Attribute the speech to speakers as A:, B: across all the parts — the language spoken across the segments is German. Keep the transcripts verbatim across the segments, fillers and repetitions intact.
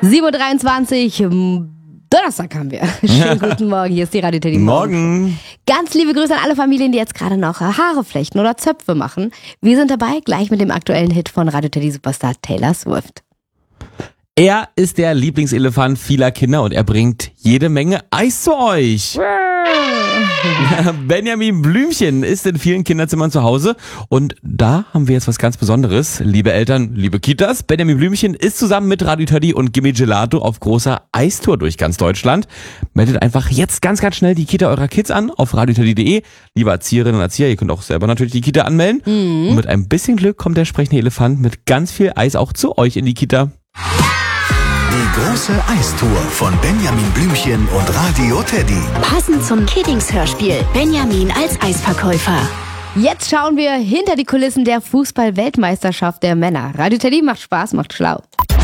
A: sieben Uhr dreiundzwanzig, Donnerstag haben wir. Schönen guten Morgen, hier ist die Radio Teddy.
B: Morgen.
A: Ganz liebe Grüße an alle Familien, die jetzt gerade noch Haare flechten oder Zöpfe machen. Wir sind dabei, gleich mit dem aktuellen Hit von Radio Teddy Superstar Taylor Swift.
B: Er ist der Lieblingselefant vieler Kinder und er bringt jede Menge Eis zu euch. Benjamin Blümchen ist in vielen Kinderzimmern zu Hause und da haben wir jetzt was ganz Besonderes. Liebe Eltern, liebe Kitas, Benjamin Blümchen ist zusammen mit Radio Teddy und Gimme Gelato auf großer Eistour durch ganz Deutschland. Meldet einfach jetzt ganz, ganz schnell die Kita eurer Kids an auf radio teddy punkt de. Liebe Erzieherinnen und Erzieher, ihr könnt auch selber natürlich die Kita anmelden. Mhm. Und mit ein bisschen Glück kommt der sprechende Elefant mit ganz viel Eis auch zu euch in die Kita.
C: Die große Eistour von Benjamin Blümchen und Radio Teddy.
D: Passend zum Kiddings-Hörspiel. Benjamin als Eisverkäufer.
A: Jetzt schauen wir hinter die Kulissen der Fußball-Weltmeisterschaft der Männer. Radio Teddy macht Spaß, macht schlau.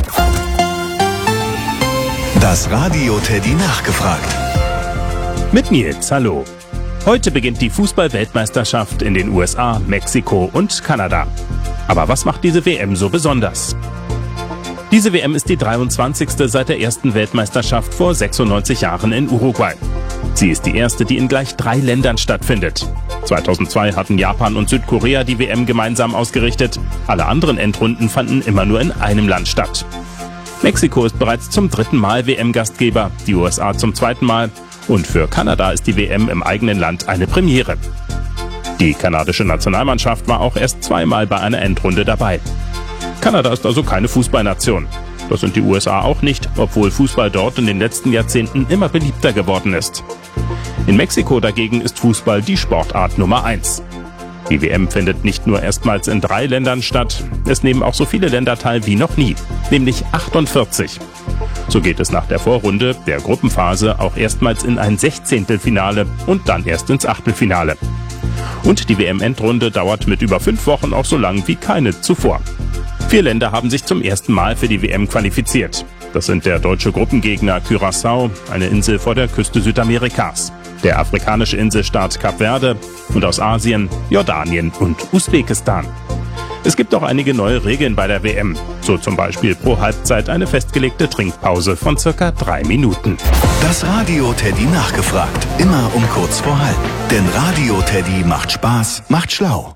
C: Das Radio Teddy nachgefragt.
E: Mit Nils, hallo. Heute beginnt die Fußball-Weltmeisterschaft in den U S A, Mexiko und Kanada. Aber was macht diese W M so besonders? Diese W M ist die dreiundzwanzigste seit der ersten Weltmeisterschaft vor sechsundneunzig Jahren in Uruguay. Sie ist die erste, die in gleich drei Ländern stattfindet. zweitausendzwei hatten Japan und Südkorea die W M gemeinsam ausgerichtet. Alle anderen Endrunden fanden immer nur in einem Land statt. Mexiko ist bereits zum dritten Mal W M-Gastgeber, die U S A zum zweiten Mal. Und für Kanada ist die W M im eigenen Land eine Premiere. Die kanadische Nationalmannschaft war auch erst zweimal bei einer Endrunde dabei. Kanada ist also keine Fußballnation. Das sind die U S A auch nicht, obwohl Fußball dort in den letzten Jahrzehnten immer beliebter geworden ist. In Mexiko dagegen ist Fußball die Sportart Nummer eins. Die W M findet nicht nur erstmals in drei Ländern statt, es nehmen auch so viele Länder teil wie noch nie, nämlich achtundvierzig. So geht es nach der Vorrunde, der Gruppenphase, auch erstmals in ein Sechzehntelfinale und dann erst ins Achtelfinale. Und die W M-Endrunde dauert mit über fünf Wochen auch so lang wie keine zuvor. Vier Länder haben sich zum ersten Mal für die W M qualifiziert. Das sind der deutsche Gruppengegner Curaçao, eine Insel vor der Küste Südamerikas, der afrikanische Inselstaat Kap Verde und aus Asien Jordanien und Usbekistan. Es gibt auch einige neue Regeln bei der W M, so zum Beispiel pro Halbzeit eine festgelegte Trinkpause von circa drei Minuten.
C: Das Radio Teddy nachgefragt, immer um kurz vor halb. Denn Radio Teddy macht Spaß, macht schlau.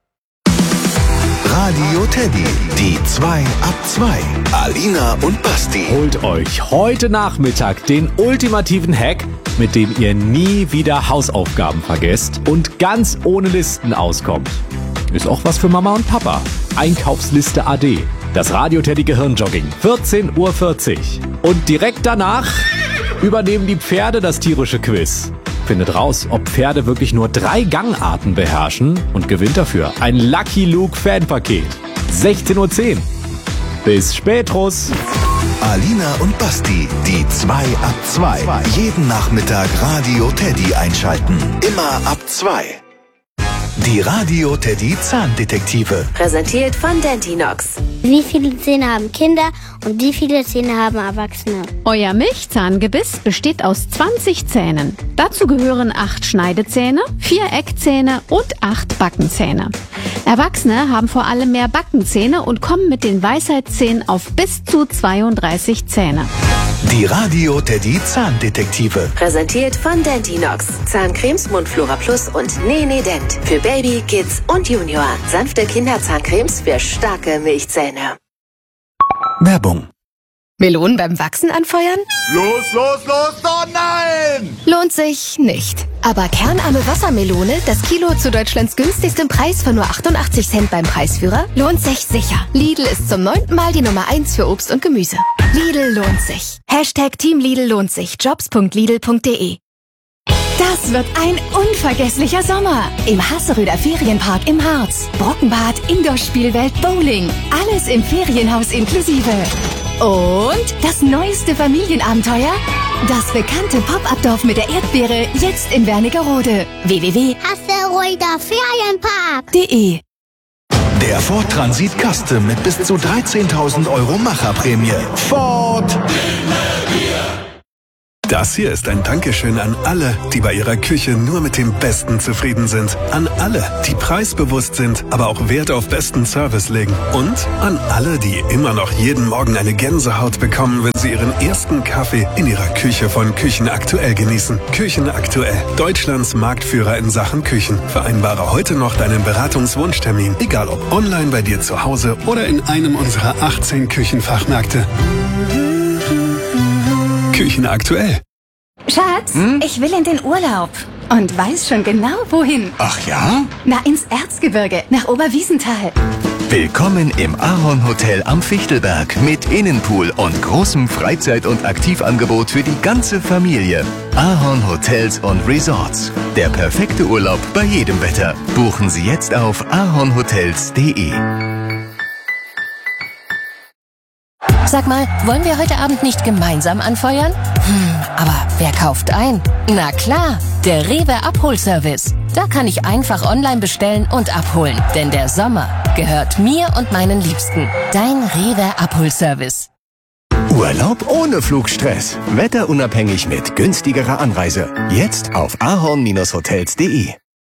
C: Radio Teddy, die zwei ab zwei. Alina und Basti.
F: Holt euch heute Nachmittag den ultimativen Hack, mit dem ihr nie wieder Hausaufgaben vergesst und ganz ohne Listen auskommt. Ist auch was für Mama und Papa. Einkaufsliste A D. Das Radio Teddy Gehirnjogging. vierzehn Uhr vierzig. Und direkt danach übernehmen die Pferde das tierische Quiz. Findet raus, ob Pferde wirklich nur drei Gangarten beherrschen und gewinnt dafür ein Lucky Luke Fanpaket. sechzehn Uhr zehn. Bis spätros.
C: Alina und Basti, die zwei ab zwei. Jeden Nachmittag Radio Teddy einschalten. Immer ab zwei. Die Radio Teddy Zahndetektive.
D: Präsentiert von Dentinox.
G: Wie viele Zähne haben Kinder und wie viele Zähne haben Erwachsene?
H: Euer Milchzahngebiss besteht aus zwanzig Zähnen. Dazu gehören acht Schneidezähne, vier Eckzähne und acht Backenzähne. Erwachsene haben vor allem mehr Backenzähne und kommen mit den Weisheitszähnen auf bis zu zweiunddreißig Zähne.
C: Die Radio Teddy Zahndetektive.
D: Präsentiert von Dentinox. Zahncremes Mundflora Plus und Nene Dent. Für Baby, Kids und Junior. Sanfte Kinderzahncremes für starke Milchzähne.
C: Werbung.
I: Melonen beim Wachsen anfeuern?
J: Los, los, los, oh nein!
I: Lohnt sich nicht. Aber kernarme Wassermelone, das Kilo zu Deutschlands günstigstem Preis von nur achtundachtzig Cent beim Preisführer, lohnt sich sicher. Lidl ist zum neunten Mal die Nummer eins für Obst und Gemüse. Lidl lohnt sich. Hashtag Team Lidl lohnt sich. jobs punkt lidl punkt de. Das wird ein unvergesslicher Sommer. Im Hasseröder Ferienpark im Harz. Brockenbad, Indoor-Spielwelt, Bowling. Alles im Ferienhaus inklusive. Und das neueste Familienabenteuer? Das bekannte Pop-Up-Dorf mit der Erdbeere, jetzt in Wernigerode. w w w punkt
G: Hasseröder Ferienpark
I: punkt de.
C: Der Ford Transit Custom mit bis zu dreizehntausend Euro Macherprämie. Ford!
K: Das hier ist ein Dankeschön an alle, die bei ihrer Küche nur mit dem Besten zufrieden sind. An alle, die preisbewusst sind, aber auch Wert auf besten Service legen. Und an alle, die immer noch jeden Morgen eine Gänsehaut bekommen, wenn sie ihren ersten Kaffee in ihrer Küche von Küchen Aktuell genießen. Küchen Aktuell, Deutschlands Marktführer in Sachen Küchen. Vereinbare heute noch deinen Beratungswunschtermin, egal ob online bei dir zu Hause oder in einem unserer achtzehn Küchenfachmärkte. Küchen Aktuell.
L: Schatz, hm? ich will in den Urlaub und weiß schon genau, wohin.
C: Ach ja?
L: Na, ins Erzgebirge, nach Oberwiesenthal.
C: Willkommen im Ahorn Hotel am Fichtelberg mit Innenpool und großem Freizeit- und Aktivangebot für die ganze Familie. Ahorn Hotels und Resorts. Der perfekte Urlaub bei jedem Wetter. Buchen Sie jetzt auf ahornhotels punkt de.
I: Sag mal, wollen wir heute Abend nicht gemeinsam anfeuern? Hm, aber wer kauft ein? Na klar, der Rewe Abholservice. Da kann ich einfach online bestellen und abholen. Denn der Sommer gehört mir und meinen Liebsten. Dein Rewe Abholservice.
C: Urlaub ohne Flugstress. Wetterunabhängig mit günstigerer Anreise. Jetzt auf ahorn hotels punkt de.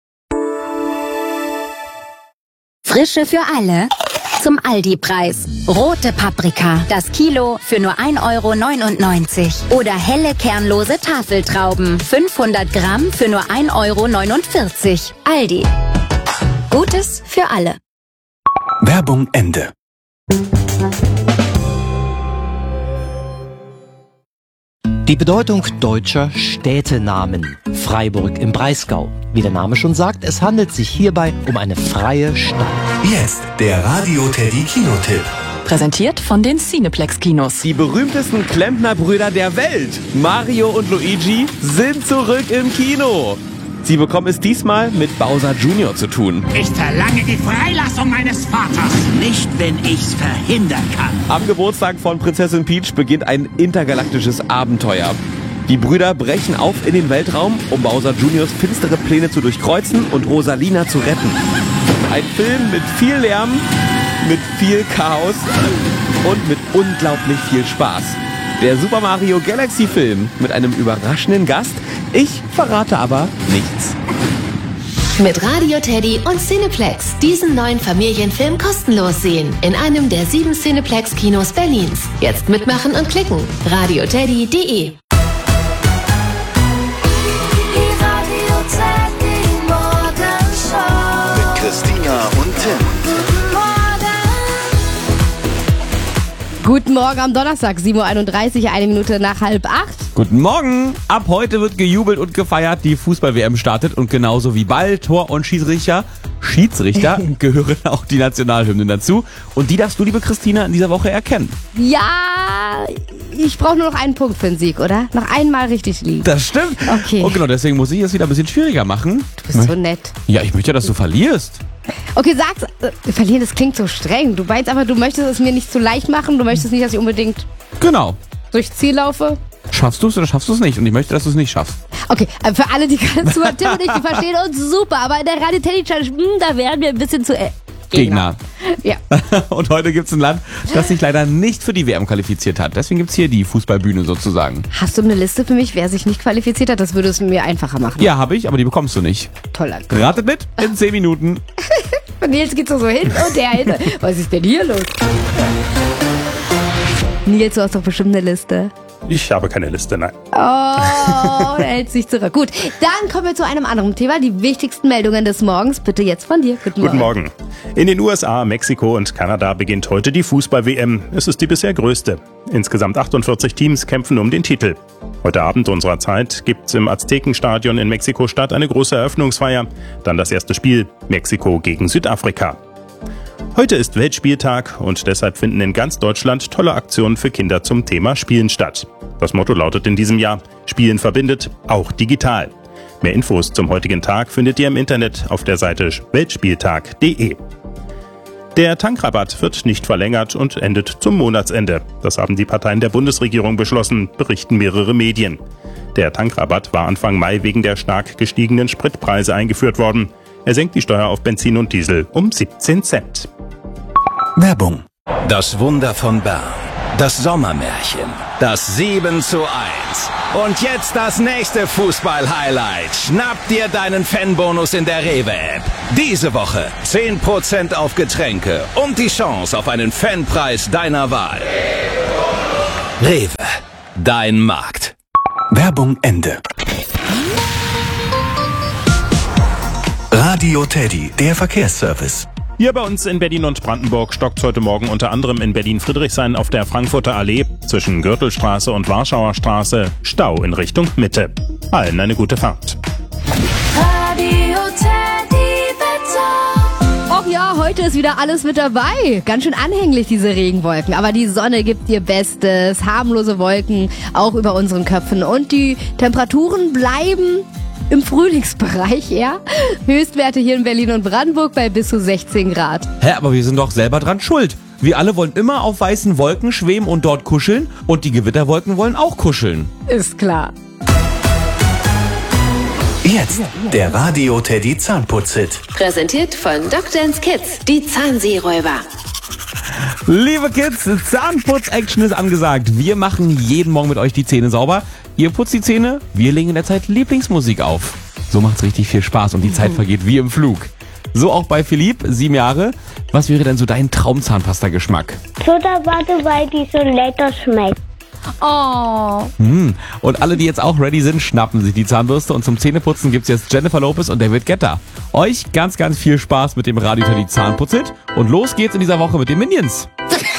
M: Frische für alle. Zum Aldi-Preis. Rote Paprika, das Kilo für nur ein Euro neunundneunzig. Oder helle kernlose Tafeltrauben, fünfhundert Gramm für nur ein Euro neunundvierzig. Aldi. Gutes für alle.
K: Werbung Ende.
N: Die Bedeutung deutscher Städtenamen. Freiburg im Breisgau. Wie der Name schon sagt, es handelt sich hierbei um eine freie Stadt.
C: Jetzt der Radio Teddy Kinotipp.
O: Präsentiert von den Cineplex-Kinos.
B: Die berühmtesten Klempnerbrüder der Welt, Mario und Luigi, sind zurück im Kino. Sie bekommen es diesmal mit Bowser Junior zu tun.
P: Ich verlange die Freilassung meines Vaters. Nicht, wenn ich's verhindern kann.
B: Am Geburtstag von Prinzessin Peach beginnt ein intergalaktisches Abenteuer. Die Brüder brechen auf in den Weltraum, um Bowser Juniors finstere Pläne zu durchkreuzen und Rosalina zu retten. Ein Film mit viel Lärm, mit viel Chaos und mit unglaublich viel Spaß. Der Super Mario Galaxy Film mit einem überraschenden Gast. Ich verrate aber nichts.
D: Mit Radio Teddy und Cineplex diesen neuen Familienfilm kostenlos sehen. In einem der sieben Cineplex-Kinos Berlins. Jetzt mitmachen und klicken. radioteddy punkt de.
C: Christina und Tim.
A: Guten Morgen am Donnerstag, sieben Uhr einunddreißig, eine Minute nach halb acht.
B: Guten Morgen! Ab heute wird gejubelt und gefeiert, die Fußball-W M startet und genauso wie Ball, Tor und Schiedsrichter, Schiedsrichter gehören auch die Nationalhymnen dazu. Und die darfst du, liebe Christina, in dieser Woche erkennen.
A: Ja, ich brauche nur noch einen Punkt für den Sieg, oder? Noch einmal richtig liegen.
B: Das stimmt.
A: Okay.
B: Und genau deswegen muss ich es wieder ein bisschen schwieriger machen.
A: Du bist so nett.
B: Ja, ich möchte ja, dass du verlierst.
A: Okay, sag's. Äh, verlieren, das klingt so streng. Du meinst aber, du möchtest es mir nicht zu leicht machen. Du möchtest nicht, dass ich unbedingt
B: genau
A: durchs Ziel laufe.
B: Schaffst du es oder schaffst du es nicht? Und ich möchte, dass du es nicht schaffst.
A: Okay, äh, für alle, die gerade zuhören, Tim und ich, die verstehen uns super. Aber in der Radio Teddy Challenge, mh, da wären wir ein bisschen zu... Äh,
B: Gegner.
A: Ja.
B: Und heute gibt es ein Land, das sich leider nicht für die W M qualifiziert hat. Deswegen gibt es hier die Fußballbühne sozusagen.
A: Hast du eine Liste für mich, wer sich nicht qualifiziert hat? Das würde es mir einfacher machen.
B: Ja, habe ich, aber die bekommst du nicht.
A: Toll.
B: Ratet mit in zehn Minuten.
A: Und Nils geht so, so hin und der hin. Was ist denn hier los? Nils, du hast doch bestimmt eine Liste.
E: Ich habe keine Liste, nein.
A: Oh, er hält sich zurück. Gut, dann kommen wir zu einem anderen Thema. Die wichtigsten Meldungen des Morgens. Bitte jetzt von dir. Guten Morgen.
E: Guten Morgen. In den U S A, Mexiko und Kanada beginnt heute die Fußball-W M. Es ist die bisher größte. Insgesamt achtundvierzig Teams kämpfen um den Titel. Heute Abend unserer Zeit gibt's im Aztekenstadion in Mexiko-Stadt eine große Eröffnungsfeier. Dann das erste Spiel, Mexiko gegen Südafrika. Heute ist Weltspieltag und deshalb finden in ganz Deutschland tolle Aktionen für Kinder zum Thema Spielen statt. Das Motto lautet in diesem Jahr: Spielen verbindet, auch digital. Mehr Infos zum heutigen Tag findet ihr im Internet auf der Seite weltspieltag punkt de. Der Tankrabatt wird nicht verlängert und endet zum Monatsende. Das haben die Parteien der Bundesregierung beschlossen, berichten mehrere Medien. Der Tankrabatt war Anfang Mai wegen der stark gestiegenen Spritpreise eingeführt worden. Er senkt die Steuer auf Benzin und Diesel um siebzehn Cent.
C: Werbung. Das Wunder von Bern.
Q: Das Sommermärchen. Das sieben zu eins. Und jetzt das nächste Fußball-Highlight. Schnapp dir deinen Fanbonus in der Rewe-App. Diese Woche zehn Prozent auf Getränke und die Chance auf einen Fanpreis deiner Wahl. Rewe. Dein Markt.
C: Werbung Ende. Radio Teddy, der Verkehrsservice.
E: Hier bei uns in Berlin und Brandenburg stockt's heute Morgen unter anderem in Berlin-Friedrichshain auf der Frankfurter Allee zwischen Gürtelstraße und Warschauer Straße Stau in Richtung Mitte. Allen eine gute Fahrt.
A: Radio Teddy Wetter. Och ja, heute ist wieder alles mit dabei. Ganz schön anhänglich, diese Regenwolken. Aber die Sonne gibt ihr Bestes. Harmlose Wolken auch über unseren Köpfen. Und die Temperaturen bleiben im Frühlingsbereich, ja. Höchstwerte hier in Berlin und Brandenburg bei bis zu sechzehn Grad.
B: Hä, aber wir sind doch selber dran schuld. Wir alle wollen immer auf weißen Wolken schweben und dort kuscheln. Und die Gewitterwolken wollen auch kuscheln.
A: Ist klar.
C: Jetzt der Radio Teddy Zahnputz-Hit.
D: Präsentiert von Doktor Kids, die Zahnseeräuber.
B: Liebe Kids, Zahnputz-Action ist angesagt. Wir machen jeden Morgen mit euch die Zähne sauber. Ihr putzt die Zähne, wir legen in der Zeit Lieblingsmusik auf. So macht's richtig viel Spaß und die Zeit vergeht wie im Flug. So auch bei Philipp, sieben Jahre. Was wäre denn so dein Traumzahnpasta-Geschmack?
G: Zuckerwatte, weil die so lecker schmeckt.
A: Oh.
B: Hm. Und alle, die jetzt auch ready sind, schnappen sich die Zahnbürste und zum Zähneputzen gibt's jetzt Jennifer Lopez und David Guetta. Euch ganz, ganz viel Spaß mit dem Radio Teddy Zahnputz-Hit und los geht's in dieser Woche mit den Minions.